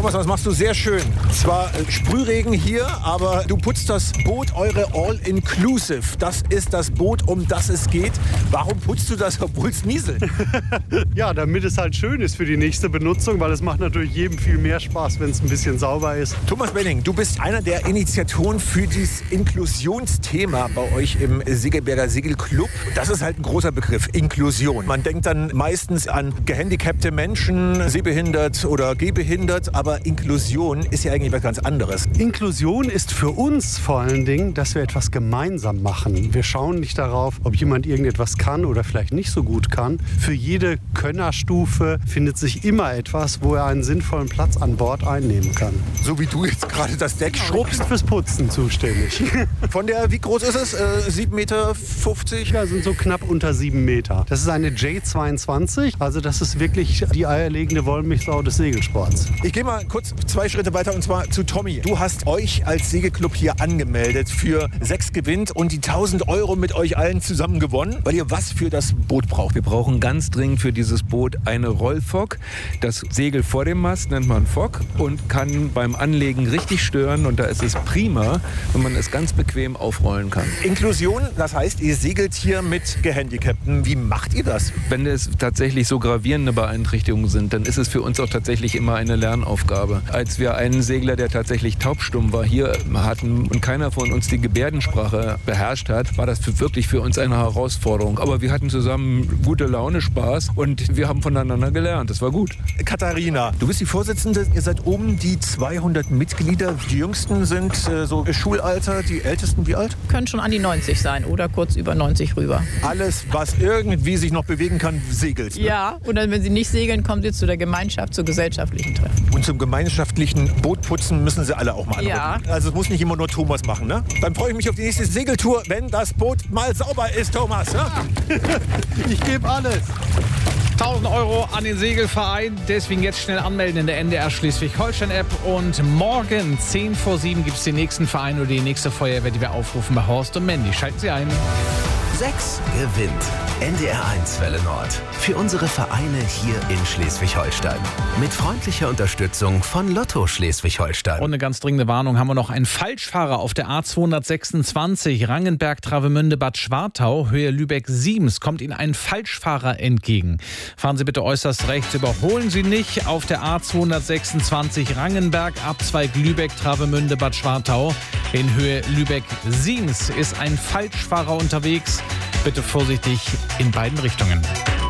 Thomas, das machst du sehr schön. Zwar Sprühregen hier, aber du putzt das Boot, eure All-Inclusive. Das ist das Boot, um das es geht. Warum putzt du das, obwohl es nieselt? Ja, damit es halt schön ist für die nächste Benutzung, weil es macht natürlich jedem viel mehr Spaß, wenn es ein bisschen sauber ist. Thomas Benning, du bist einer der Initiatoren für dieses Inklusionsthema bei euch im Segeberger Segelclub. Das ist halt ein großer Begriff, Inklusion. Man denkt dann meistens an gehandicapte Menschen, sehbehindert oder gehbehindert, aber Inklusion ist ja eigentlich was ganz anderes. Inklusion ist für uns vor allen Dingen, dass wir etwas gemeinsam machen. Wir schauen nicht darauf, ob jemand irgendetwas kann oder vielleicht nicht so gut kann. Für jede Könnerstufe findet sich immer etwas, wo er einen sinnvollen Platz an Bord einnehmen kann. So wie du jetzt gerade das Deck schrubbst. Ich bin fürs Putzen zuständig. Von der, wie groß ist es? 7,50 Meter? Ja, sind so knapp unter 7 Meter. Das ist eine J22, also das ist wirklich die eierlegende Wollmilchsau des Segelsports. Ich gehe mal kurz 2 Schritte weiter und zwar zu Tommy. Du hast euch als Segelclub hier angemeldet für 6 Gewinnt und die 1.000 Euro mit euch allen zusammen gewonnen, weil ihr was für das Boot braucht. Wir brauchen ganz dringend für dieses Boot eine Rollfock. Das Segel vor dem Mast nennt man Fock und kann beim Anlegen richtig stören. Und da ist es prima, wenn man es ganz bequem aufrollen kann. Inklusion, das heißt, ihr segelt hier mit Gehandicapten. Wie macht ihr das? Wenn es tatsächlich so gravierende Beeinträchtigungen sind, dann ist es für uns auch tatsächlich immer eine Lernaufgabe. Als wir einen Segler, der tatsächlich taubstumm war, hier hatten und keiner von uns die Gebärdensprache beherrscht hat, war das wirklich für uns eine Herausforderung. Aber wir hatten zusammen gute Laune, Spaß und wir haben voneinander gelernt. Das war gut. Katharina, du bist die Vorsitzende. Ihr seid die 200 Mitglieder. Die Jüngsten sind so Schulalter, die Ältesten wie alt? Können schon an die 90 sein oder kurz über 90 rüber. Alles, was irgendwie sich noch bewegen kann, segelt. Ne? Ja, und dann, wenn sie nicht segeln, kommen sie zu der Gemeinschaft, zu gesellschaftlichen Treffen. Und zum gemeinschaftlichen Bootputzen müssen sie alle auch mal anrücken. Ja. Also es muss nicht immer nur Thomas machen, ne? Dann freue ich mich auf die nächste Segeltour, wenn das Boot mal sauber ist, Thomas. Ne? Ich gebe alles. 1.000 Euro an den Segelverein. Deswegen jetzt schnell anmelden in der NDR Schleswig-Holstein-App. Und morgen 6:10 gibt es den nächsten Verein oder die nächste Feuerwehr, die wir aufrufen bei Horst und Mandy. Schalten Sie ein. 6 gewinnt. NDR1 Welle Nord. Für unsere Vereine hier in Schleswig-Holstein. Mit freundlicher Unterstützung von Lotto Schleswig-Holstein. Und eine ganz dringende Warnung haben wir noch. Ein Falschfahrer auf der A226 Rangenberg-Travemünde-Bad Schwartau, Höhe Lübeck-Siemens, kommt Ihnen ein Falschfahrer entgegen. Fahren Sie bitte äußerst rechts, überholen Sie nicht. Auf der A226 Rangenberg, Abzweig Lübeck-Travemünde-Bad Schwartau in Höhe Lübeck-Siemens ist ein Falschfahrer unterwegs. Bitte vorsichtig in beiden Richtungen.